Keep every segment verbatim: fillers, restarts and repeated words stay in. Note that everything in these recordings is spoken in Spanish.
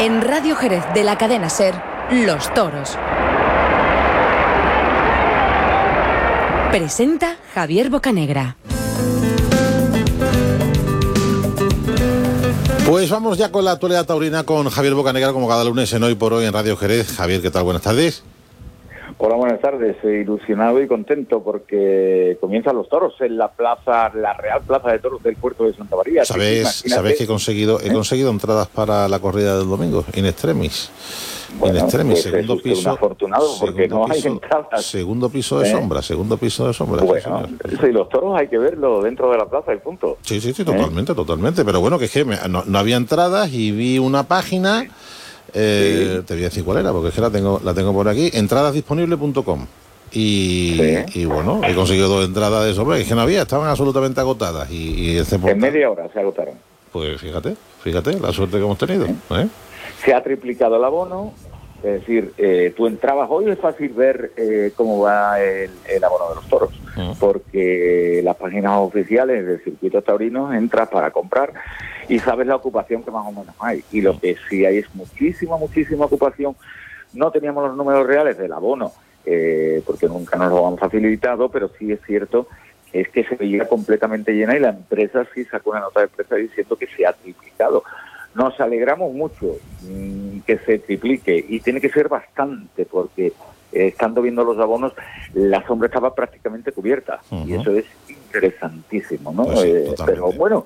En Radio Jerez de la cadena SER, Los Toros. Presenta Javier Bocanegra. Pues vamos ya con la actualidad taurina con Javier Bocanegra, como cada lunes en Hoy por Hoy en Radio Jerez. Javier, ¿qué tal? Buenas tardes. Hola, buenas tardes. Ilusionado y contento porque comienzan los toros en la plaza, la Real Plaza de Toros del puerto de Santa María. ¿Sabes, ¿sabes que he conseguido he conseguido entradas para la corrida del domingo? In extremis. Bueno, In extremis, pues segundo es usted piso. un afortunado porque no hay piso, entradas. Segundo piso de ¿Eh? sombra, segundo piso de sombra. Bueno, sí, sí, los toros hay que verlo dentro de la plaza y punto. Sí, sí, sí, totalmente, ¿Eh? totalmente. Pero bueno, que es que me, no, no había entradas y vi una página. Sí. Eh, sí. Te voy a decir cuál era, porque es que la tengo, la tengo por aquí. entradas disponible punto com. Y, sí. y bueno, he conseguido dos entradas de sombra, es que no había, estaban absolutamente agotadas. Y, y este portal, en media hora se agotaron. Pues fíjate, fíjate, la suerte que hemos tenido. ¿Eh? ¿Eh? Se ha triplicado el abono, es decir, eh, tú entrabas hoy, es fácil ver eh, cómo va el, el abono de los toros, uh-huh. porque las páginas oficiales del circuito taurino entras para comprar y sabes la ocupación que más o menos hay. Y lo uh-huh. que sí hay es muchísima, muchísima ocupación. No teníamos los números reales del abono, Eh, porque nunca nos lo han facilitado, pero sí es cierto que es que se veía completamente llena y la empresa sí sacó una nota de prensa diciendo que se ha triplicado. Nos alegramos mucho mmm, que se triplique y tiene que ser bastante porque eh, estando viendo los abonos la sombra estaba prácticamente cubierta uh-huh. y eso es interesantísimo, ¿no? Pues sí, eh, pero bueno,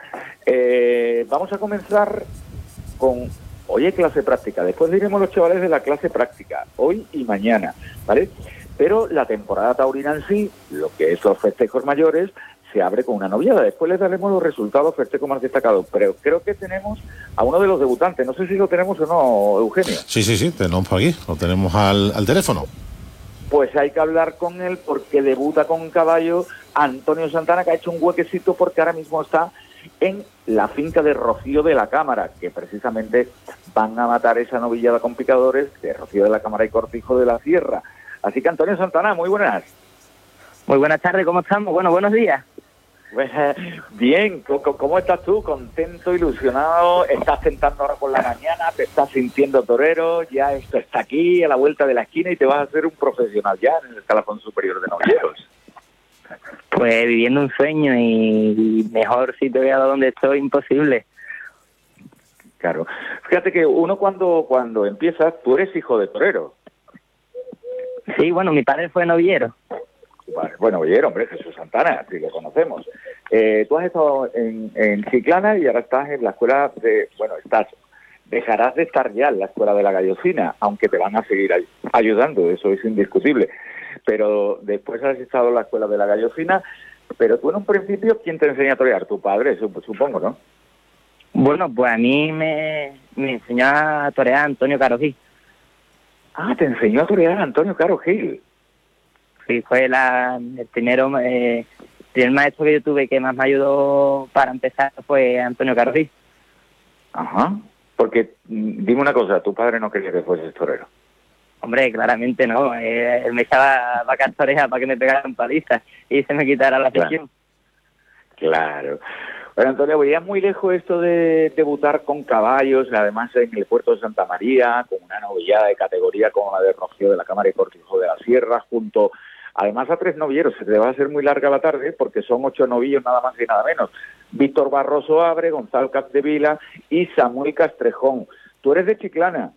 eh, vamos a comenzar con... Hoy hay clase práctica, después diremos los chavales de la clase práctica, hoy y mañana, ¿vale? Pero la temporada taurina en sí, lo que es los festejos mayores, se abre con una noviada. Después les daremos los resultados festejos más destacados, pero creo que tenemos a uno de los debutantes. No sé si lo tenemos o no, Eugenio. Sí, sí, sí, tenemos por aquí, lo tenemos al, al teléfono. Pues hay que hablar con él porque debuta con caballo Antonio Santana, que ha hecho un huequecito porque ahora mismo está en la finca de Rocío de la Cámara, que precisamente van a matar esa novillada con picadores de Rocío de la Cámara y Cortijo de la Sierra. Así que Antonio Santana, muy buenas. Muy buenas tardes, ¿cómo estamos? Bueno, buenos días. Pues, bien, ¿cómo estás tú? ¿Contento, ilusionado? ¿Estás tentando ahora por la mañana? ¿Te estás sintiendo torero? Ya esto está aquí, a la vuelta de la esquina, y te vas a hacer un profesional ya en el escalafón superior de novilleros. Pues viviendo un sueño y mejor sitio que a donde estoy, imposible. Claro. Fíjate que uno cuando cuando empieza, tú eres hijo de torero. Sí, bueno, mi padre fue novillero. Vale, bueno, novillero, hombre, Jesús Santana, sí lo conocemos. Eh, tú has estado en, en Chiclana y ahora estás en la escuela de... Bueno, estás... Dejarás de estar ya en la escuela de la Gallocina, aunque te van a seguir ay- ayudando, eso es indiscutible. Pero después has estado en la escuela de la Gallocina, pero tú en un principio, ¿quién te enseña a torear? Tu padre, supongo, ¿no? Bueno, pues a mí me, me enseñó a torear Antonio Caro Gil. Ah, te enseñó a torear Antonio Caro Gil. Sí, fue la, el primero, eh, el primer maestro que yo tuve que más me ayudó para empezar fue Antonio Caro Gil. Ajá, porque dime una cosa, tu padre no quería que fueses torero. Hombre, claramente no. Eh, él me echaba vacas orejas para que me pegaran palizas y se me quitara la afición. Claro. claro. Bueno, Antonio, veías muy lejos esto de debutar con caballos, además en el puerto de Santa María, con una novillada de categoría como la de Rocío de la Cámara y Cortijo de la Sierra, junto además a tres novilleros. Se te va a hacer muy larga la tarde porque son ocho novillos nada más y nada menos. Víctor Barroso Abre, Gonzalo Capdevila y Samuel Castrejón. ¿Tú eres de Chiclana?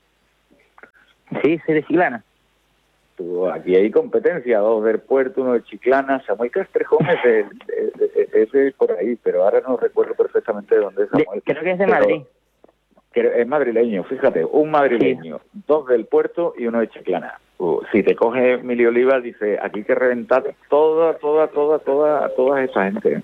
Sí, soy de Chiclana. Tú, aquí hay competencia, dos del puerto, uno de Chiclana. Samuel Castrejón es de, de, de, de, de por ahí, pero ahora no recuerdo perfectamente de dónde es Samuel. De, creo que es de Madrid. Pero es madrileño, fíjate, un madrileño, sí. Dos del puerto y uno de Chiclana. Uh, si te coge Emilio Oliva, dice, aquí hay que reventar toda, toda, toda, toda, toda esa gente.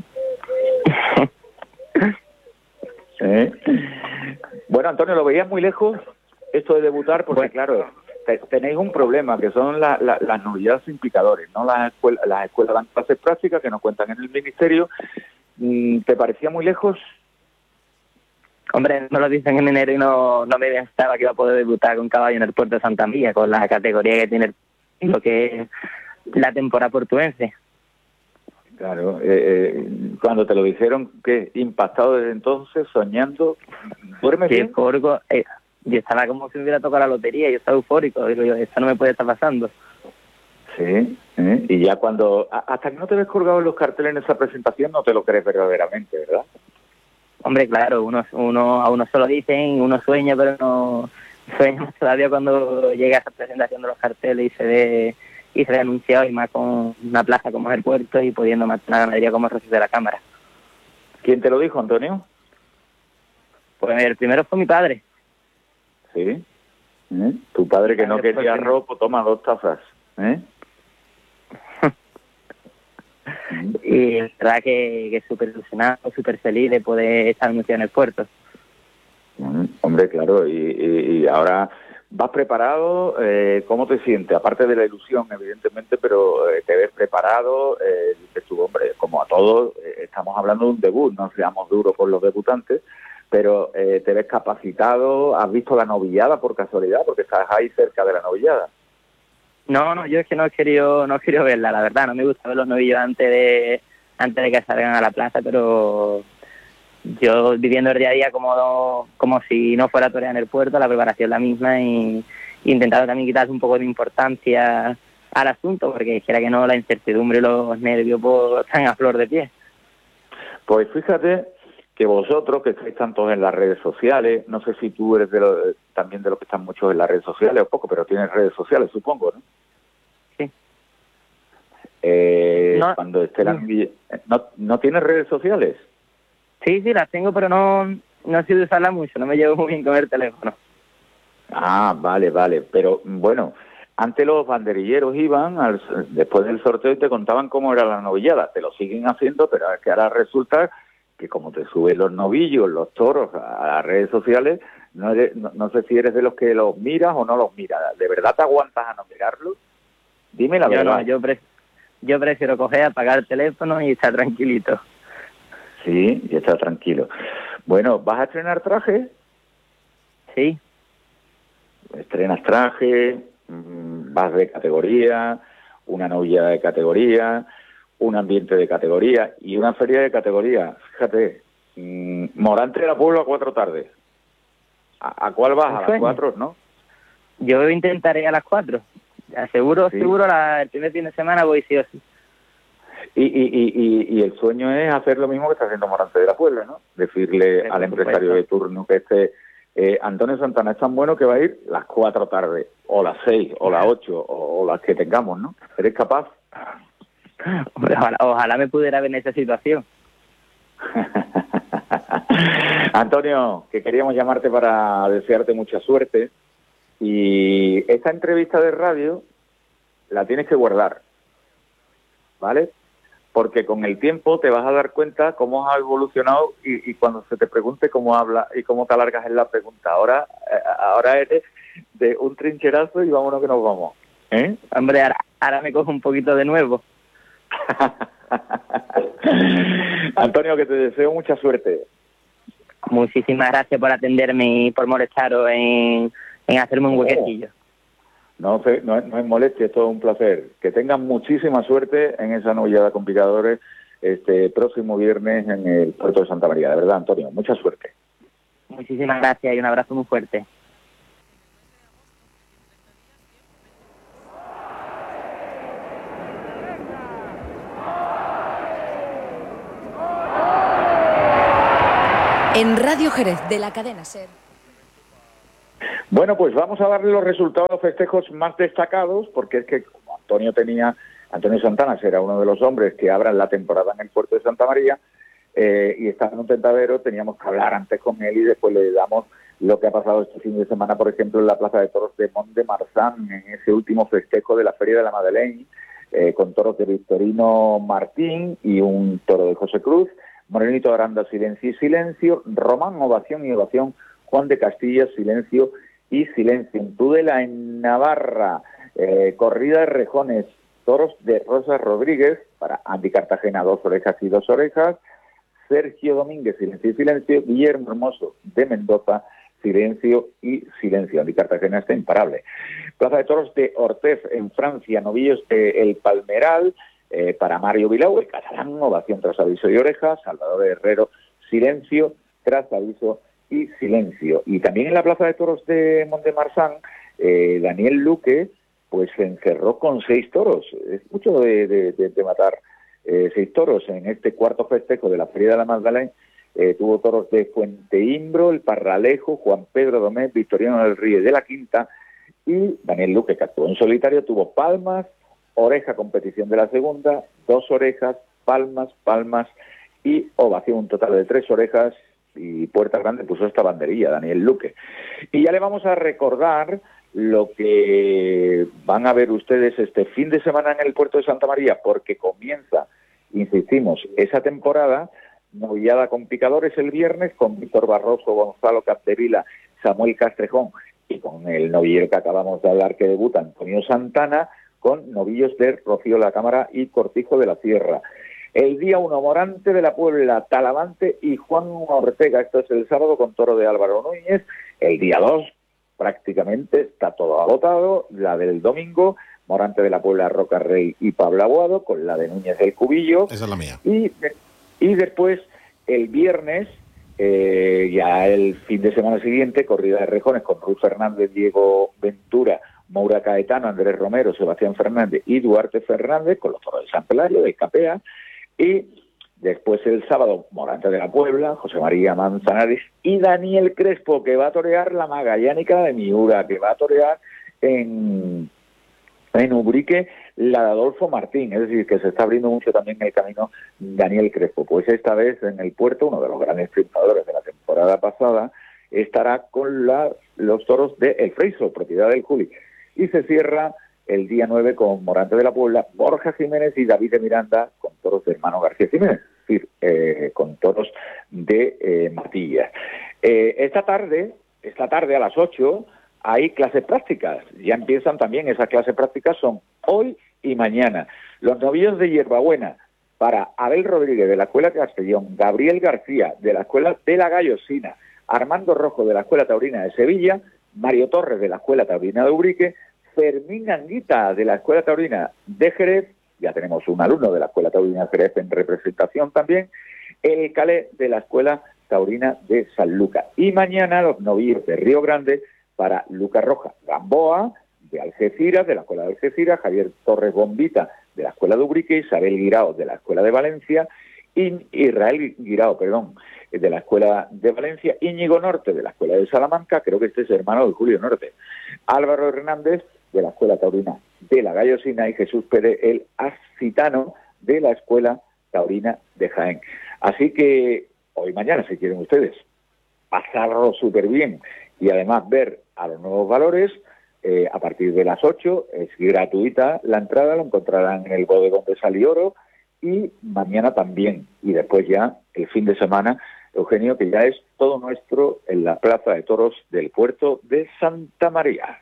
¿Eh? Bueno, Antonio, ¿lo veías muy lejos esto de debutar? Porque, bueno, claro, te, tenéis un problema, que son la, la, las novilladas sin picadores, ¿no? Las escuelas, las escuelas dan clases prácticas que no cuentan en el ministerio. ¿Te parecía muy lejos? Hombre, no lo dicen en enero y no, no me pensaba que iba a poder debutar con caballo en el puerto de Santa María, con la categoría que tiene el, lo que es la temporada portuense. Claro, eh, eh, cuando te lo dijeron, que impactado desde entonces, soñando, ¿duermes sí, bien? Corgo, eh, yo estaba como si me hubiera tocado la lotería, yo estaba eufórico, digo yo, esto no me puede estar pasando. Sí, ¿eh? Y ya cuando, hasta que no te ves colgado en los carteles en esa presentación, no te lo crees verdaderamente, ¿verdad? Hombre, claro, uno, uno a uno se lo dicen, uno sueña, pero no sueña más todavía cuando llega a esa presentación de los carteles y se ve y se ve anunciado, y más con una plaza como es el Puerto y pudiendo mantener una ganadería como el Rocío de la Cámara. ¿Quién te lo dijo, Antonio? Pues el primero fue mi padre. Sí. ¿Eh? Tu padre que no quería arroz, pues toma dos tazas. ¿Eh? Y la verdad que, que súper ilusionado, súper feliz de poder estar anunciado en el Puerto. Mm, hombre, claro, y, y, y ahora vas preparado, eh, ¿cómo te sientes? Aparte de la ilusión, evidentemente, pero eh, te ves preparado, eh, dices tú, hombre, como a todos, eh, estamos hablando de un debut, no seamos duros con los debutantes, pero eh, te ves capacitado, has visto la novillada por casualidad, porque estás ahí cerca de la novillada. No, no, yo es que no he querido, no he querido verla, la verdad, no me gusta ver los novillos antes de antes de que salgan a la plaza, pero yo viviendo el día a día como, como si no fuera torear en el Puerto, la preparación es la misma, y intentando también quitarle un poco de importancia al asunto, porque quiera que no, la incertidumbre y los nervios pues, están a flor de pie. Pues fíjate que vosotros que estáis tantos en las redes sociales, no sé si tú eres de lo, también de los que están muchos en las redes sociales o poco, pero tienes redes sociales, supongo, ¿no? Sí. Eh, no, cuando esté la... ¿No, ¿No tienes redes sociales? Sí, sí, las tengo, pero no, no sé de usarlas mucho, no me llevo muy bien con el teléfono. Ah, vale, vale, pero bueno, antes los banderilleros iban, al, después del sorteo, y te contaban cómo era la novillada, te lo siguen haciendo, pero es que ahora resulta que como te suben los novillos, los toros a las redes sociales, no, eres, no, no sé si eres de los que los miras o no los miras, ¿de verdad te aguantas a no mirarlos? Dime la yo verdad. No, yo, pre yo prefiero coger, apagar el teléfono y estar tranquilito. Sí, y está tranquilo. Bueno, ¿vas a estrenar traje? Sí. Estrenas traje, vas de categoría, una novillada de categoría, un ambiente de categoría y una feria de categoría. Fíjate, mmm, Morante de la Puebla a cuatro tardes. ¿A, a cuál vas? A las cuatro, ¿no? Yo intentaré a las cuatro. Seguro, sí. seguro la, el primer fin de semana voy sí o sí. Y, y, y, y el sueño es hacer lo mismo que está haciendo Morante de la Puebla, ¿no? Decirle sí, al empresario de turno que este eh, Antonio Santana es tan bueno que va a ir las cuatro tardes, o las seis, o las ocho, o, o las que tengamos, ¿no? ¿Eres capaz? Ojalá, ojalá me pudiera ver en esa situación. Antonio, que queríamos llamarte para desearte mucha suerte, y esta entrevista de radio la tienes que guardar, ¿vale? Porque con el tiempo te vas a dar cuenta cómo has evolucionado y, y cuando se te pregunte cómo habla y cómo te alargas en la pregunta. Ahora eh, ahora eres de un trincherazo y vámonos que nos vamos. ¿Eh? Hombre, ahora, ahora me cojo un poquito de nuevo. Antonio, que te deseo mucha suerte. Muchísimas gracias por atenderme y por molestaros en, en hacerme un huequecillo. No, no, no es molestia, es todo un placer. Que tengan muchísima suerte en esa novillada con picadores este próximo viernes en el Puerto de Santa María. De verdad, Antonio, mucha suerte. Muchísimas gracias y un abrazo muy fuerte. En Radio Jerez de la cadena SER. Bueno, pues vamos a darle los resultados, festejos más destacados, porque es que como Antonio tenía, Antonio Santana será uno de los hombres que abran la temporada en el Puerto de Santa María, eh, y estaba en un tentadero, teníamos que hablar antes con él y después le damos lo que ha pasado este fin de semana, por ejemplo, en la Plaza de Toros de Mont de Marsan, en ese último festejo de la Feria de la Madeleine, eh, con toros de Victorino Martín y un toro de José Cruz, Morenito Aranda, silencio y silencio, Román, ovación y ovación, Juan de Castilla, silencio y silencio. En Tudela, en Navarra, eh, corrida de rejones, toros de Rosa Rodríguez, para Andy Cartagena, dos orejas y dos orejas, Sergio Domínguez, silencio y silencio, Guillermo Hermoso de Mendoza, silencio y silencio. Andy Cartagena está imparable. Plaza de Toros de Ortez, en Francia, novillos de El Palmeral, eh, para Mario Vilau, el catalán, ovación tras aviso y oreja, Salvador Herrero, silencio tras aviso y Silencio. Y también en la Plaza de Toros de Mont-de-Marsan, eh, Daniel Luque pues se encerró con seis toros. Es mucho de, de, de, de matar eh, seis toros. En este cuarto festejo de la Feria de la Magdalena eh, tuvo toros de Fuenteimbro, El Parralejo, Juan Pedro Domés, Victoriano del Río de la Quinta, y Daniel Luque, que actuó en solitario, tuvo palmas, oreja competición de la segunda, dos orejas, palmas, palmas y ovación, un total de tres orejas, y Puerta Grande puso esta banderilla, Daniel Luque. Y ya le vamos a recordar lo que van a ver ustedes este fin de semana en el puerto de Santa María, porque comienza, insistimos, esa temporada, novillada con picadores el viernes, con Víctor Barroso, Gonzalo Capdevila, Samuel Castrejón, y con el novillero que acabamos de hablar que debuta, Antonio Santana, con novillos de Rocío La Cámara y Cortijo de la Sierra. El día uno, Morante de la Puebla, Talavante y Juan Ortega. Esto es el sábado con toro de Álvaro Núñez. El día dos, prácticamente está todo agotado. La del domingo, Morante de la Puebla, Roca Rey y Pablo Aguado, con la de Núñez del Cubillo. Esa es la mía. Y, y después, el viernes, eh, ya el fin de semana siguiente, corrida de rejones con Ruth Fernández, Diego Ventura, Maura Caetano, Andrés Romero, Sebastián Fernández y Duarte Fernández, con los toros de San Pelayo, de Capea. Y después el sábado, Morante de la Puebla, José María Manzanares y Daniel Crespo, que va a torear la Magallánica de Miura, que va a torear en, en Ubrique la de Adolfo Martín. Es decir, que se está abriendo mucho también el camino Daniel Crespo. Pues esta vez en el puerto, uno de los grandes triunfadores de la temporada pasada, estará con la, los toros de El Freiso, propiedad del Juli. Y se cierra el día nueve con Morante de la Puebla, Borja Jiménez y David de Miranda, con toros de hermano García Jiménez, es decir, eh, con toros de eh, Matillas. Eh, esta tarde, esta tarde a las ocho, hay clases prácticas. Ya empiezan también esas clases prácticas, son hoy y mañana. Los novillos de Hierbabuena, para Abel Rodríguez de la Escuela Castellón, Gabriel García de la Escuela de la Gallosina, Armando Rojo de la Escuela Taurina de Sevilla, Mario Torres de la Escuela Taurina de Ubrique, Fermín Anguita de la Escuela Taurina de Jerez, ya tenemos un alumno de la Escuela Taurina de Jerez en representación también, el Calé de la Escuela Taurina de San Lucas. Y mañana los novillos de Río Grande para Lucas Roja Gamboa, de Algeciras, de la Escuela de Algeciras, Javier Torres Bombita de la Escuela de Ubrique, Isabel Guirao de la Escuela de Valencia, y Israel Guirao, perdón, de la Escuela de Valencia, Íñigo Norte de la Escuela de Salamanca, creo que este es hermano de Julio Norte, Álvaro Hernández de la Escuela Taurina de la Gallosina y Jesús Pérez el Ascitano de la Escuela Taurina de Jaén. Así que hoy y mañana, si quieren ustedes pasarlo súper bien y además ver a los nuevos valores, eh, a partir de las ocho es gratuita la entrada, lo encontrarán en el bodegón de Salioro, y mañana también, y después ya el fin de semana, Eugenio, que ya es todo nuestro en la Plaza de Toros del puerto de Santa María.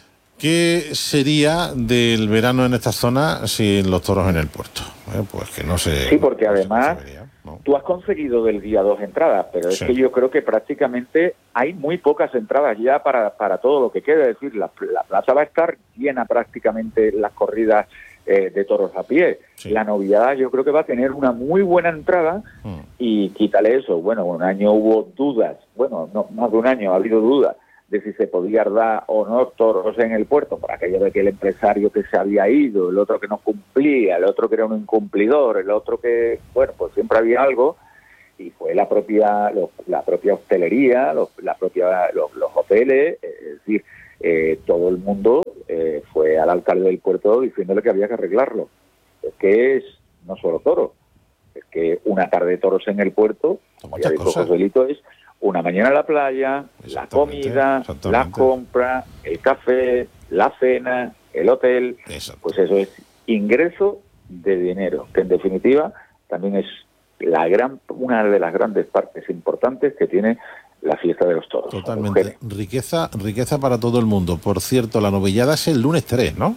¿Qué sería del verano en esta zona sin los toros en el puerto? Eh, pues que no sé. Sí, porque no además se ¿no? Tú has conseguido del día dos entradas, pero es sí. que yo creo que prácticamente hay muy pocas entradas ya para, para todo lo que queda. Es decir, la, la plaza va a estar llena prácticamente las corridas eh, de toros a pie. Sí. La novillada yo creo que va a tener una muy buena entrada mm. y quítale eso. Bueno, un año hubo dudas, bueno, no más de un año ha habido dudas de si se podía dar o no toros en el puerto, por aquello de que el empresario que se había ido, el otro que no cumplía, el otro que era un incumplidor, el otro que, bueno, pues siempre había algo, y fue la propia los, la propia hostelería, los, la propia los, los hoteles, es decir, eh, todo el mundo eh, fue al alcalde del puerto diciéndole que había que arreglarlo. Es que es no solo toros, es que una tarde de toros en el puerto, como ya dijo Joselito, es una mañana en la playa, la comida, la compra, el café, la cena, el hotel, pues eso es ingreso de dinero, que en definitiva también es la gran una de las grandes partes importantes que tiene la fiesta de los toros. Totalmente, riqueza, riqueza para todo el mundo. Por cierto, la novillada es el lunes tres, ¿no?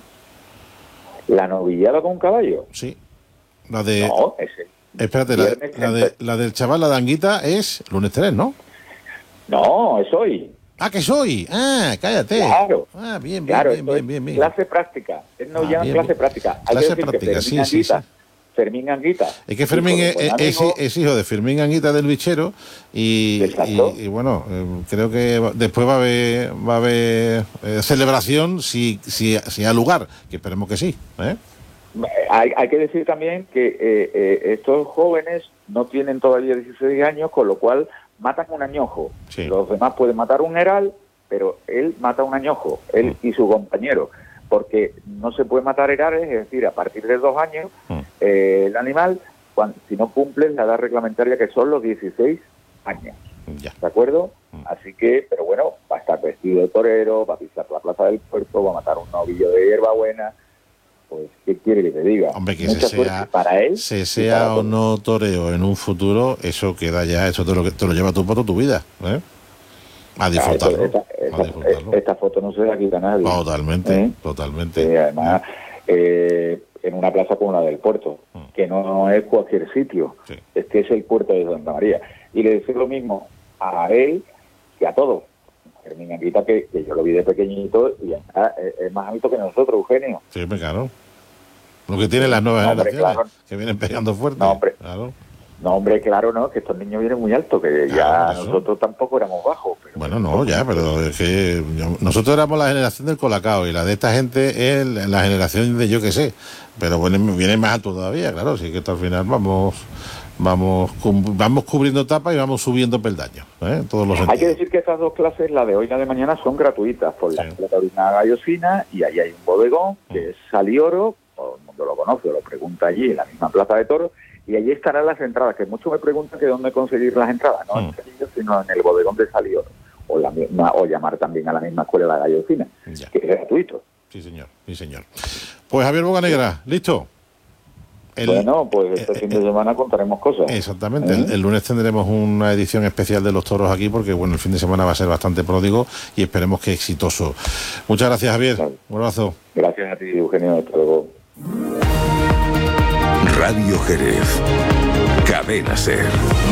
¿La novillada con caballo? Sí. La de... No, ese. Espérate, la, la, de, la del chaval, la de Anguita, es lunes tres, ¿no? No, es hoy. Ah, que es hoy. Ah, cállate. Claro. Ah, bien, bien, claro, bien, bien, bien, bien. Clase práctica. Es no ah, ya clase bien. práctica. Hay clase que decir práctica, que sí, sí, sí. Fermín Anguita. Es que Fermín es, es, es hijo de Fermín Anguita del Bichero y, y, y bueno, eh, creo que después va a haber, va a haber eh, celebración si, si, si hay lugar, que esperemos que sí, ¿eh? Hay, hay que decir también que eh, eh, estos jóvenes no tienen todavía dieciséis años, con lo cual matan un añojo. Sí. Los demás pueden matar un heral, pero él mata un añojo, él mm. y su compañero, porque no se puede matar herales, es decir, a partir de dos años, mm. eh, el animal, cuando, si no cumple la edad reglamentaria, que son los dieciséis años. Ya. ¿De acuerdo? Mm. Así que, pero bueno, va a estar vestido de torero, va a pisar la plaza del puerto, va a matar un novillo de hierbabuena. Pues, ¿qué quiere que te diga? Hombre, que se sea, para él, se sea o no toreo en un futuro, eso queda ya, eso te lo, te lo lleva tú por toda tu vida, ¿eh? A disfrutarlo. Ah, esta, esta, a disfrutarlo. Esta foto no se la quita a nadie. Totalmente, ¿eh? Totalmente. Sí, además, eh, en una plaza como la del puerto, mm. que no es cualquier sitio, sí. Este es el puerto de Santa María. Y le decía lo mismo a él que a todos. Fermín Anguita, que, que yo lo vi de pequeñito y es, es más alto que nosotros, Eugenio. Sí, me claro. Lo que tienen las nuevas no, hombre, generaciones, claro. Que vienen pegando fuerte. No, hombre, claro. No, hombre, claro, no, que estos niños vienen muy altos, que claro, ya nosotros tampoco éramos bajos. Pero bueno, no, ya, pero es que yo, nosotros éramos la generación del Colacao y la de esta gente es la generación de yo que sé, pero bueno, vienen más altos todavía, claro, así que esto al final vamos... Vamos, vamos cubriendo etapas y vamos subiendo peldaños, ¿eh? Todos los Hay que decir que estas dos clases, la de hoy y la de mañana, son gratuitas por la sí. taurina gallosina, y ahí hay un bodegón que es Salioro, todo el mundo lo conoce, lo pregunta allí en la misma plaza de toros, y allí estarán las entradas, que muchos me preguntan que dónde conseguir las entradas, no mm. en Sevilla, sino en el bodegón de Salioro, o, la misma, o llamar también a la misma escuela de la gallosina, ya. Que es gratuito. Sí, señor, sí, señor. Pues Javier Bocanegra, ¿listo? El, bueno, pues este eh, fin de semana contaremos cosas. Exactamente, ¿eh? el, el lunes tendremos una edición especial de los toros aquí, porque bueno, el fin de semana va a ser bastante pródigo y esperemos que exitoso. Muchas gracias, Javier. Claro. Un abrazo. Gracias a ti, Eugenio. Hasta luego. Radio Jerez. Cadena Ser.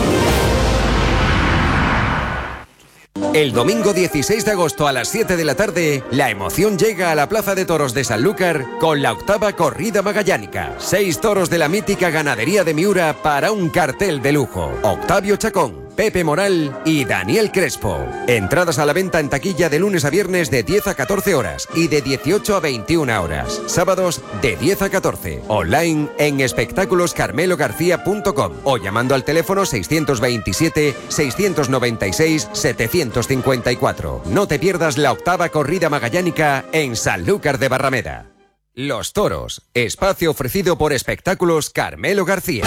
El domingo dieciséis de agosto a las siete de la tarde, la emoción llega a la Plaza de Toros de Sanlúcar con la octava corrida magallánica. Seis toros de la mítica ganadería de Miura para un cartel de lujo. Octavio Chacón, Pepe Moral y Daniel Crespo. Entradas a la venta en taquilla de lunes a viernes de diez a catorce horas y de dieciocho a veintiuna horas. Sábados de diez a catorce. Online en espectáculos carmelo garcía punto com o llamando al teléfono seiscientos veintisiete, seiscientos noventa y seis, setecientos cincuenta y cuatro. No te pierdas la octava corrida magallánica en Sanlúcar de Barrameda. Los toros, espacio ofrecido por Espectáculos Carmelo García.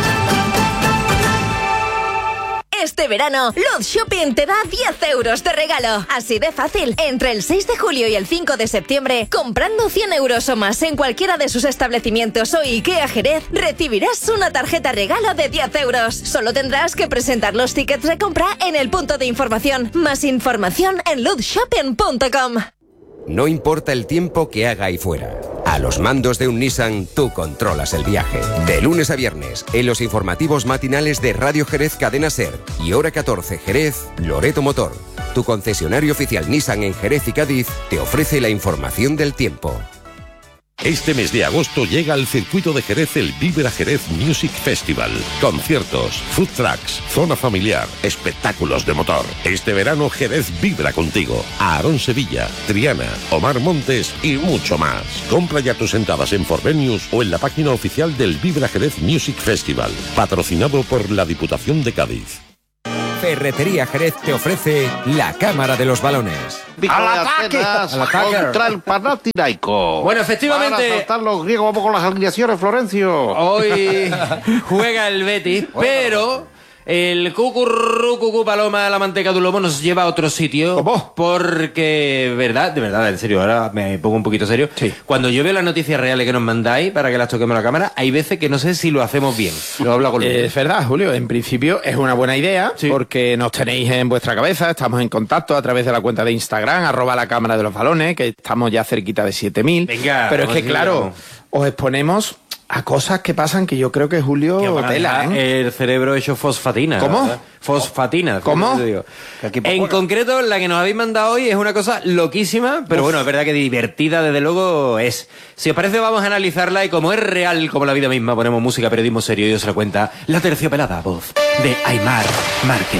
Este verano, Luz Shopping te da diez euros de regalo. Así de fácil. Entre el seis de julio y el cinco de septiembre, comprando cien euros o más en cualquiera de sus establecimientos o IKEA Jerez, recibirás una tarjeta regalo de diez euros. Solo tendrás que presentar los tickets de compra en el punto de información. Más información en luz shopping punto com. No importa el tiempo que haga ahí fuera. A los mandos de un Nissan, tú controlas el viaje. De lunes a viernes, en los informativos matinales de Radio Jerez Cadena Ser y Hora catorce Jerez, Loreto Motor, tu concesionario oficial Nissan en Jerez y Cádiz, te ofrece la información del tiempo. Este mes de agosto llega al circuito de Jerez el Vibra Jerez Music Festival. Conciertos, food trucks, zona familiar, espectáculos de motor. Este verano Jerez vibra contigo. Aarón Sevilla, Triana, Omar Montes y mucho más. Compra ya tus entradas en Forvenius o en la página oficial del Vibra Jerez Music Festival. Patrocinado por la Diputación de Cádiz. Ferretería Jerez te ofrece la Cámara de los Balones. ¡Al ataque! ¡Al ataque! Contra el Panathinaikos. Bueno, efectivamente... Para saltar los griegos, vamos con las alineaciones, Florencio. Hoy juega el Betis, pero... El cucurru cucú paloma de la manteca de lomo nos lleva a otro sitio. ¿Cómo? Porque, verdad, de verdad, en serio, ahora me pongo un poquito serio. Sí. Cuando yo veo las noticias reales que nos mandáis para que las toquemos a la cámara, hay veces que no sé si lo hacemos bien. Lo hablo con eh, Es verdad, Julio, en principio es una buena idea, sí. Porque nos tenéis en vuestra cabeza, estamos en contacto a través de la cuenta de Instagram, arroba la cámara de los balones, que estamos ya cerquita de siete mil. Venga. Pero es que, claro, os exponemos a cosas que pasan que yo creo que Julio tela, ¿eh? El cerebro hecho fosfatina. ¿Cómo? ¿verdad? Fosfatina. ¿Cómo? Digo. En concreto, la que nos habéis mandado hoy es una cosa loquísima, pero Uf. bueno, es verdad que divertida, desde luego es. Si os parece, vamos a analizarla y como es real, como la vida misma, ponemos música, periodismo serio y os la cuenta la terciopelada voz de Aimar Márquez.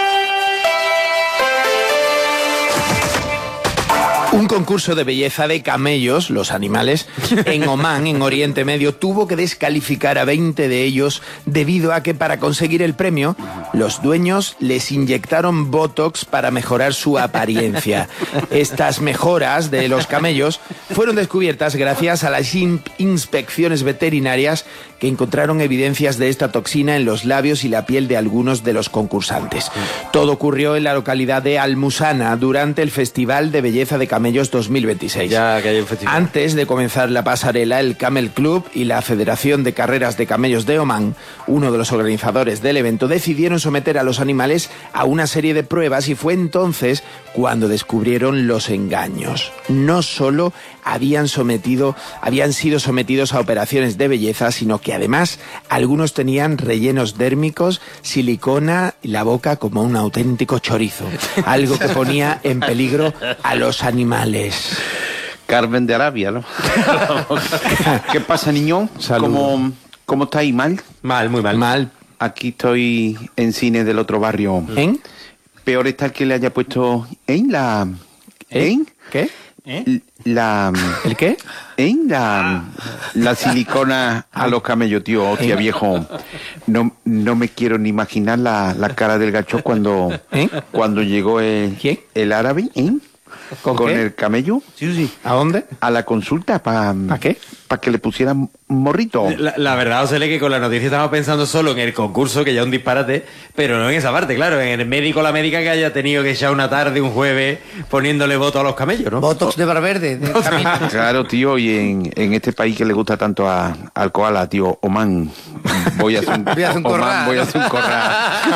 Un concurso de belleza de camellos, los animales, en Omán, en Oriente Medio, tuvo que descalificar a veinte de ellos debido a que para conseguir el premio, los dueños les inyectaron Botox para mejorar su apariencia. Estas mejoras de los camellos fueron descubiertas gracias a las in- inspecciones veterinarias que encontraron evidencias de esta toxina en los labios y la piel de algunos de los concursantes. Todo ocurrió en la localidad de Almusana durante el Festival de Belleza de Camellos dos mil veintiséis. Ya que hay un festival. Antes de comenzar la pasarela, el Camel Club y la Federación de Carreras de Camellos de Omán, uno de los organizadores del evento, decidieron someter a los animales a una serie de pruebas y fue entonces cuando descubrieron los engaños. No solo habían sometido, habían sido sometidos a operaciones de belleza, sino que además algunos tenían rellenos dérmicos, silicona y la boca como un auténtico chorizo, algo que ponía en peligro a los animales. Carmen de Arabia, ¿no? ¿Qué pasa, niño? ¿Cómo, ¿Cómo estáis? ¿Mal? Mal, muy mal. Mal. Aquí estoy en cine del otro barrio. ¿En? Peor está el que le haya puesto en la... ¿En? ¿Qué? ¿Eh? La... ¿El qué? En la, la silicona a los camellos, tío, hostia, viejo. No, no me quiero ni imaginar la, la cara del gacho cuando, ¿Eh? cuando llegó el, ¿Quién? el árabe, ¿eh? ¿Con, ¿Con qué? el camello. Sí, sí. ¿A dónde? A la consulta para... ¿Para qué? Para que le pusieran morrito. La, la verdad, José, que con la noticia estamos pensando solo en el concurso, que ya es un disparate, pero no en esa parte, claro, en el médico o la médica que haya tenido que echar una tarde, un jueves, poniéndole voto a los camellos, ¿no? Botox de Barberde. De Claro, tío, y en, en este país que le gusta tanto a, al koala, tío, Omán. Voy a hacer un, voy a hacer un Omán, corral. Voy a hacer un corral.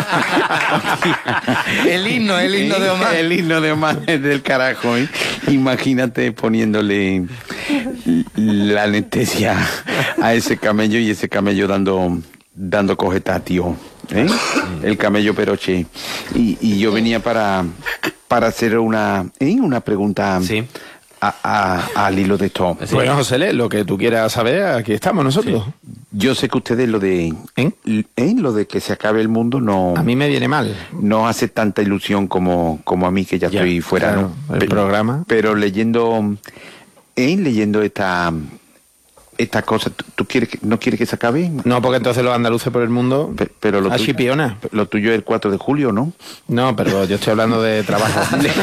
El himno, el himno de Omán. El himno de Omán es del carajo, ¿eh? Imagínate poniéndole la anestesia a ese camello y ese camello dando dando cojeta, tío, ¿eh? El camello peroche. Y, y yo venía para para hacer una ¿eh? una pregunta sí. a, a, al hilo de esto. Sí. Bueno, José, lo que tú quieras saber, aquí estamos nosotros. Sí. Yo sé que ustedes lo de ¿Eh? ¿eh? lo de que se acabe el mundo no a mí me viene mal. No hace tanta ilusión como como a mí, que ya, ya estoy fuera, claro, ¿no? El Pe- programa. Pero leyendo ¿eh? leyendo esta esta cosa, ¿tú, tú quieres que, no quieres que se acabe? No, porque entonces los andaluces por el mundo... Pe- pero lo, a tuyo, chipiona. lo tuyo es el cuatro de julio, ¿no? No, pero yo estoy hablando de trabajo.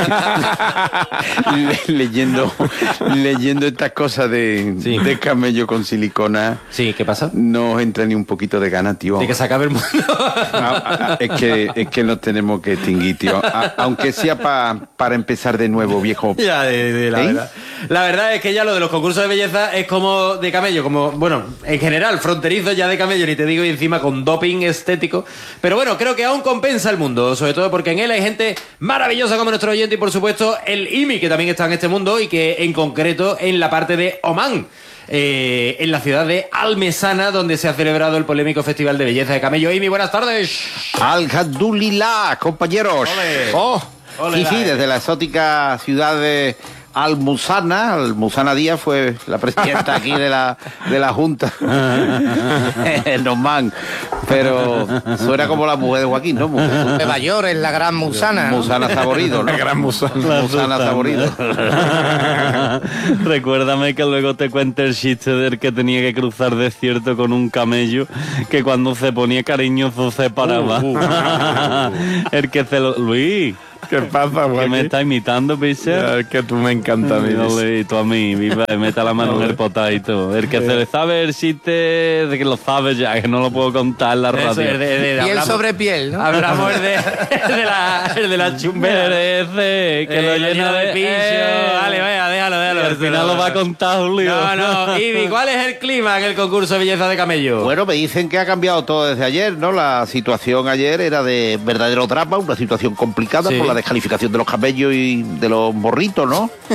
Le- leyendo leyendo estas cosas de, Sí. de camello con silicona. Sí, ¿qué pasa? No os entra ni un poquito de ganas, tío. De que se acabe el mundo. No, es que es que nos tenemos que extinguir, tío. A- aunque sea pa, para empezar de nuevo, viejo. Ya, de, de la ¿Eh? verdad. La verdad es que ya lo de los concursos de belleza es como de camello, como, bueno, en general, fronterizo ya de camello, ni te digo, y encima con doping estético. Pero bueno, creo que aún compensa el mundo, sobre todo porque en él hay gente maravillosa como nuestro oyente y, por supuesto, el I M I, que también está en este mundo y que, en concreto, en la parte de Omán. Eh, en la ciudad de Almesana, donde se ha celebrado el polémico Festival de Belleza de Camello. Imi, buenas tardes. Alhamdulillah, compañeros. Ole. Oh, Ole, sí, la, sí, eh. desde la exótica ciudad de Almusana. Almusana Díaz fue la presidenta aquí de la, de la Junta. En Omán. Pero suena como la mujer de Joaquín, ¿no? Nueva York es la gran Musana. ¿no? Musana Saborido, ¿no? La gran Musana. Musana Saborido. Recuérdame que luego te cuente el chiste del que tenía que cruzar desierto con un camello, que cuando se ponía cariñoso se paraba. Uh, uh, uh. El que se lo... Luis, ¿Qué pasa, que me está imitando, picha. Ya, es que tú me encanta, Y tú a mí, viva, meta la mano en el potadito. El que se le sabe el chiste de que lo sabe ya, que no lo puedo contar en la radio. Eso es de, de, de, Piel hablamos, sobre piel, ¿no? hablamos el de, el de la, el de la chumbera. Merece que Eh, lo llena de picho. eh, Vale, vaya, déjalo, déjalo. y al final lo va a contar Julio. No, no. Ibi, ¿cuál es el clima en el concurso de belleza de camello? Bueno, me dicen que ha cambiado todo desde ayer, ¿no? La situación ayer era de verdadero drama, una situación complicada Sí. por la descalificación de los camellos y de los morritos, ¿no?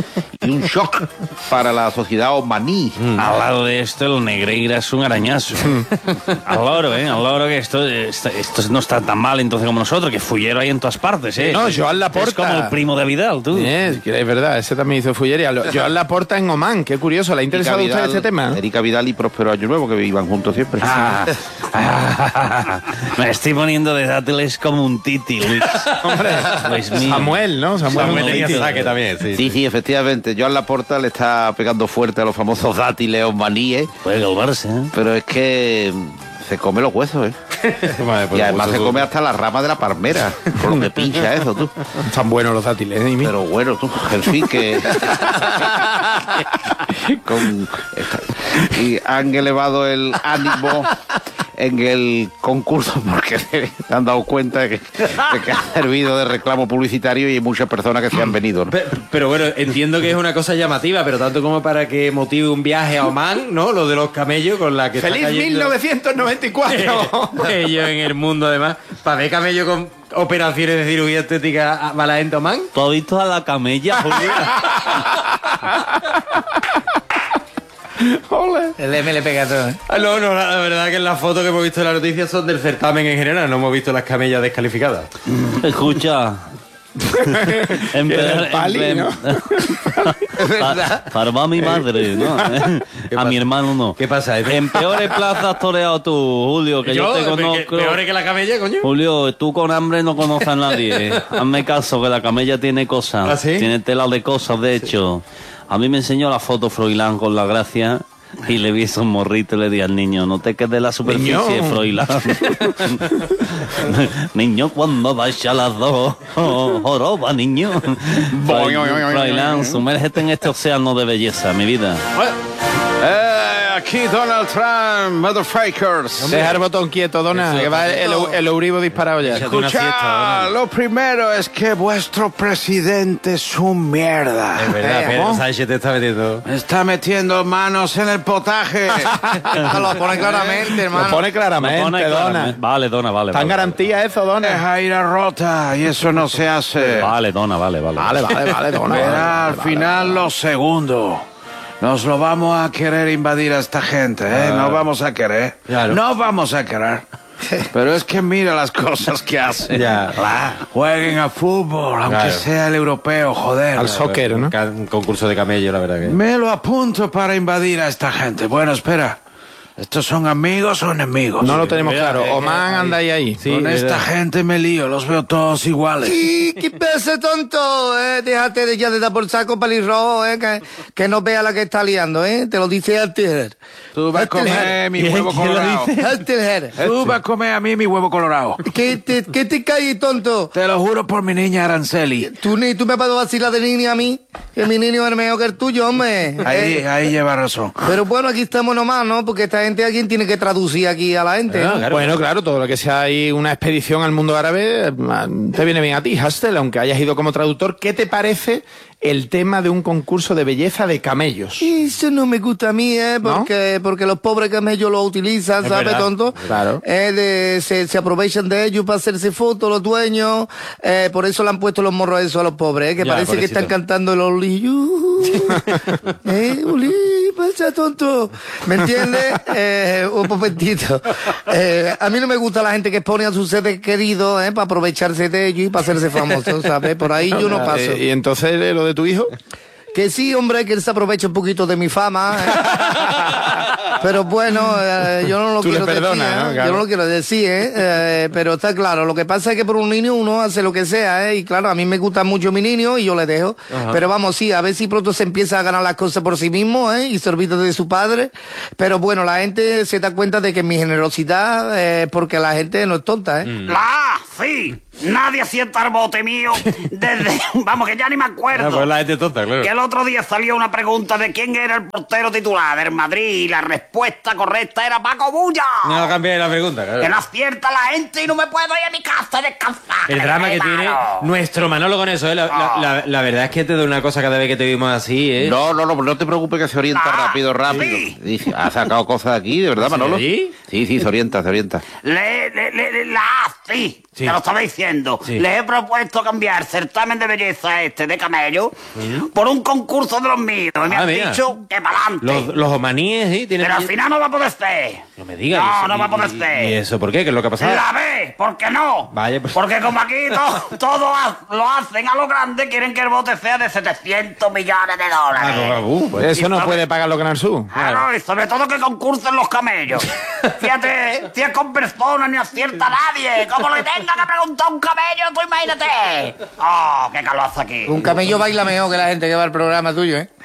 y un shock para la sociedad omaní. Mm. Al lado de esto, el Negreira es un arañazo. Al loro, ¿eh? Al loro que esto, esto, esto no está tan mal entonces como nosotros, que Fullero hay en todas partes, ¿eh? No, Joan Laporta. Es como el primo de Vidal, tú. Es, es verdad, ese también hizo fullería. Joan Laporta en Oman, qué curioso. ¿Le ha interesado a usted este tema? Erika Vidal y Próspero Año Nuevo, que iban juntos siempre. Ah, ah, me estoy poniendo de dátiles como un titi, Luis. Hombre, Luis mío. Samuel, ¿no? Samuel, Samuel un tenía titi. saque también, sí. Sí, sí, efectivamente. Joan Laporta le está pegando fuerte a los famosos dátiles omaníes. Puede calvarse, ¿eh? Pero es que se come los huesos, ¿eh? Vale, pues Y además los se huesos- come hasta la rama de la palmera, con lo que pincha eso, tú. Están buenos los dátiles, ¿eh? Imi? Pero bueno, tú, en fin, que... con... Y han elevado el ánimo en el concurso porque se han dado cuenta de que, de que ha servido de reclamo publicitario y hay muchas personas que se han venido, ¿no? Pe- Pero bueno, entiendo que es una cosa llamativa, pero tanto como para que motive un viaje a Oman, ¿no? Lo de los camellos con la que está ¡Feliz cayendo mil novecientos noventa y cuatro! ellos en el mundo, además. Para ver camellos con operaciones de cirugía estética a la gente Oman. ¿Tú has visto a la camella, Julio? El M le pega todo, ¿eh? Ah, no, no, la verdad que las fotos que hemos visto en la noticia son del certamen en general, no hemos visto las camellas descalificadas. Escucha. En El peor- pali, en- ¿no? Es verdad. Pa- Para mi madre, ¿no? ¿Qué A pasa? mi hermano no. ¿Qué pasa? En peores plazas has toreado tú, Julio, que yo, te ¿Pe- conozco. ¿Peores que la camella, coño? Julio, tú con hambre no conoces a nadie. Hazme caso que la camella tiene cosas. ¿Ah, sí? Tiene tela de cosas, de hecho. A mí me enseñó la foto Froilán con la gracia y le vi esos morritos y le di al niño, no te quedes la superficie, Niño. Froilán. Niño, cuando vaya a las dos, oh, joroba, niño. Boing, oing, oing, Froilán, oing. sumérgete en este océano de belleza, mi vida. Eh, aquí Donald Trump, motherfuckers. Deja el botón quieto, Dona, Eso, que va el, el, el Euribo disparado ya. Échate una siesta, Escucha, Donald. lo primero es que vuestro presidente es un mierda. Es verdad, Eh, Pedro ¿cómo? Sánchez te está metiendo. Está metiendo manos en el potaje. Esto lo pone claramente, Lo hermano. pone claramente, Lo pone Dona. claramente. Vale, Dona, vale. ¿Está en vale, garantía eso, Dona? Deja ir a rota y eso no se hace. Vale, Dona, vale, vale. Vale, vale, vale, Dona. Verá vale, al vale, final lo segundo. Nos lo vamos a querer invadir a esta gente, ¿eh? No vamos a querer. Claro. No vamos a querer. Pero es que mira las cosas que hacen. Ya. Jueguen a fútbol, aunque Claro. sea el europeo, joder. Al soccer, ¿no? Ca- Un concurso de camello, la verdad que. Me lo apunto para invadir a esta gente. Bueno, espera. ¿Estos son amigos o enemigos? No lo tenemos Mira, claro. eh, Oman eh, anda ahí ahí. Sí, Con es esta verdad. gente me lío, los veo todos iguales. ¿Y qué pasa, tonto? ¿Eh? Déjate de ya de dar por saco pelirrojo, ¿eh? Que, que no vea la que está liando, ¿eh? Te lo dice Alter. Tú vas a comer mi huevo colorado. Alter. Tú vas a comer a mí mi huevo colorado. ¿Qué te, qué te cae, tonto? Te lo juro por mi niña Araceli. ¿Tú, ni, tú me vas a vacilar de niño a mí? Que mi niño es mejor que el tuyo, hombre. Ahí, ¿Eh? ahí lleva razón. Pero bueno, aquí estamos nomás, ¿no? Porque esta gente, alguien tiene que traducir aquí a la gente, ¿no? Bueno, claro, todo lo que sea ahí una expedición al mundo árabe, eh, te viene bien a ti, Hastel, aunque hayas ido como traductor. ¿Qué te parece el tema de un concurso de belleza de camellos? Eso no me gusta a mí, ¿eh? Porque, porque los pobres camellos lo utilizan, Es ¿sabes, verdad. tonto? Claro. Eh, de- se, se aprovechan de ellos para hacerse fotos los dueños. Eh, por eso le han puesto los morros esos a los pobres, ¿eh? Que Ya, parece que pobrecito. están cantando el Oli. ¿Eh? Oli, pasa, tonto. ¿Me entiendes? Eh, un momentito. Eh, a mí no me gusta la gente que pone a sus seres queridos, ¿eh? Para aprovecharse de ellos y para hacerse famosos, ¿sabes? Por ahí yo no paso. Eh, ¿Y entonces eh, lo de tu hijo? Que sí, hombre, que él se aprovecha un poquito de mi fama. ¿eh? Pero bueno, eh, yo no lo Tú le quiero perdonas, decir, ¿no? ¿eh? Claro. Yo no lo quiero decir, ¿eh? Eh, pero está claro, lo que pasa es que por un niño uno hace lo que sea, ¿eh? Y claro, a mí me gusta mucho mi niño y yo le dejo. Pero vamos, sí, a ver si pronto se empieza a ganar las cosas por sí mismo, ¿eh? Y se olvida de su padre. Pero bueno, la gente se da cuenta de que mi generosidad es porque la gente no es tonta, ¿eh? ¡La! ¡Sí! Nadie acierta el bote mío desde... Vamos, que ya ni me acuerdo. Ah, pues la gente tonta, claro. Que el otro día salió una pregunta de quién era el portero titular del Madrid y la respuesta correcta era Paco Bulla. No cambié la pregunta, claro. Que no acierta la gente y no me puedo ir a mi casa a descansar. El drama que tiene nuestro Manolo con eso, ¿eh? La, la- la- la verdad es que te da una cosa cada vez que te vimos así, ¿eh? No, no, no, no te preocupes que se orienta Ah, rápido, rápido. sí. Dice, ha sacado cosas de aquí, ¿de verdad, Manolo? ¿Sí? Sí, sí, se orienta, se orienta. Le, le, le, le- la A, sí. Sí. Te lo estaba diciendo. diciendo, Sí. les he propuesto cambiar el certamen de belleza este de camello por un concurso de los míos. Y me Ah, han mira. dicho que pa'lante. Los, los omaníes, ¿sí? ¿Tienen Pero al final no va a poder ser. No me digas. No, ¿y eso- no va a y- poder y- ser. ¿Y eso por qué? ¿Qué es lo que ha pasado? La B, ¿por qué no? Vaya, pues. Porque como aquí to- todo ha- lo hacen a lo grande, quieren que el bote sea de setecientos millones de dólares. Ah, uh, pues. Eso no sobre- puede pagarlo Canal Sur. Claro, y sobre todo que concursen los camellos. Fíjate, si es con personas ni acierta nadie. Como le tenga que preguntar a un camello, tú imagínate. Oh, qué calor hace aquí. Un camello baila mejor que la gente que va al programa tuyo, ¿eh?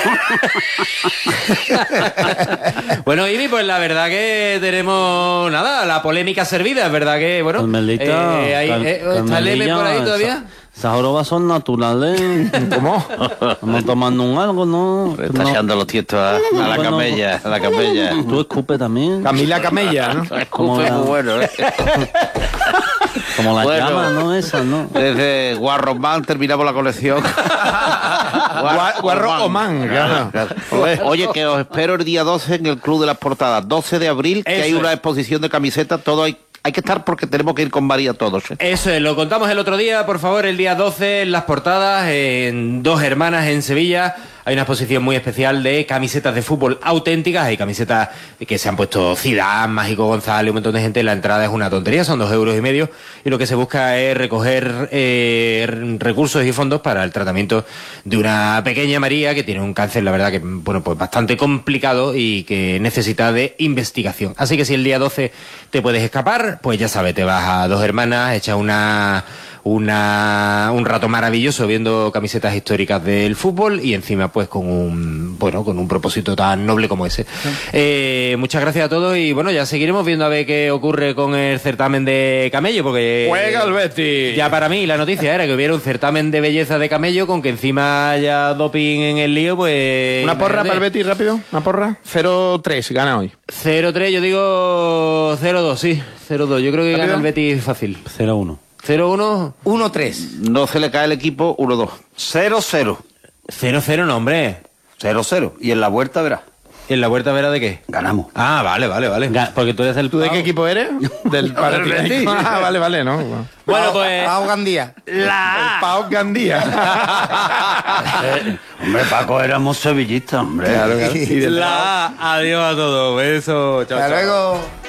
Bueno, Ibi, pues la verdad que tenemos nada, la polémica servida, es verdad que, bueno. Carmelita, eh, ahí- Car- eh, ¿está el Carmelilla, M por ahí esa- todavía? Esas jorobas son naturales. ¿Cómo? Estamos tomando un algo, ¿no? Está No. echando los tiestos a, a la Bueno, camella, a la camella. Tú escupe también. Camila Camella, ¿no? Como Escupe la- muy bueno, ¿eh? Como las Bueno. llamas, ¿no? Esas, ¿no? Desde Guarromán terminamos la colección. Gua- Guarro Oman, claro. Oye, que os espero el día doce en el Club de las Portadas. doce de abril, que Eso hay una es. exposición de camisetas. Todo hay, hay que estar porque tenemos que ir con María todos. ¿eh? Eso es, lo contamos el otro día, por favor, el día doce en Las Portadas, en Dos Hermanas en Sevilla. Hay una exposición muy especial de camisetas de fútbol auténticas. Hay camisetas que se han puesto Zidane, Mágico González, un montón de gente. La entrada es una tontería, son dos euros y medio. Y lo que se busca es recoger eh, recursos y fondos para el tratamiento de una pequeña María que tiene un cáncer, la verdad que, bueno, pues bastante complicado y que necesita de investigación. Así que si el día doce te puedes escapar, pues ya sabes, te vas a Dos Hermanas, echas una... Una, un rato maravilloso viendo camisetas históricas del fútbol y encima pues con un bueno con un propósito tan noble como ese. Eh, muchas gracias a todos y bueno, ya seguiremos viendo a ver qué ocurre con el certamen de camello porque Juega el Betis. ya para mí la noticia era que hubiera un certamen de belleza de camello con que encima haya doping en el lío, pues Una porra imagínate. para el Betis, rápido. Una porra. cero tres, gana hoy. cero tres, yo digo cero dos, sí, cero dos. Yo creo que ¿Rápido? gana el Betis fácil. cero uno. cero uno. uno tres. No se le cae el equipo uno dos. cero cero. cero cero, no, hombre. cero cero. Y en la vuelta verás. ¿Y en la vuelta verá de qué? Ganamos. Ah, vale, vale, vale. Ga- Porque tú eres el ¿Tú de pavo. qué equipo eres? Del Panathinaikos. Ah, vale, vale, no. Bueno, pues... Pau Gandía. El Pau Gandía. Hombre, Paco, éramos sevillistas, hombre. Claro, claro. Y de- La... Adiós a todos. Besos. Chao, Hasta chao. luego.